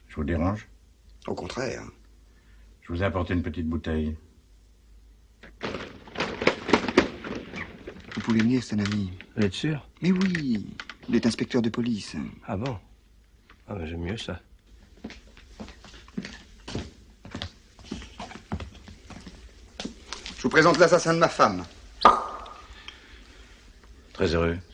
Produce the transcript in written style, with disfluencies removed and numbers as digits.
Je vous dérange? Au contraire. Je vous ai apporté une petite bouteille. Vous pouvez venir, c'est un ami. Vous êtes sûr? Mais oui, il est inspecteur de police. Ah bon? Ah ben j'aime mieux ça. Je vous présente l'assassin de ma femme. Très heureux.